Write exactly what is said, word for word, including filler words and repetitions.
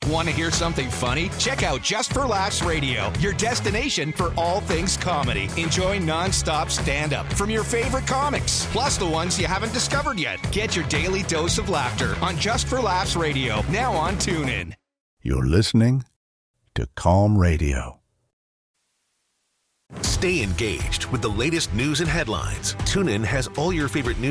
Want to hear something funny? Check out Just for Laughs Radio, your destination for all things comedy. Enjoy non-stop stand-up from your favorite comics, plus the ones you haven't discovered yet. Get your daily dose of laughter on Just for Laughs Radio, now on TuneIn. You're listening to Calm Radio. Stay engaged with the latest news and headlines. TuneIn has all your favorite news